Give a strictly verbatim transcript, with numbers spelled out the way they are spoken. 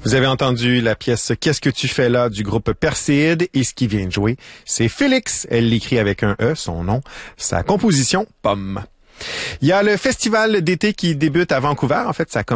Vous avez entendu la pièce « Qu'est-ce que tu fais là » du groupe Perséide, et ce qui vient de jouer, c'est Félix. Elle l'écrit avec un E, son nom, sa composition, Pomme. Il y a le festival d'été qui débute à Vancouver. En fait, ça commence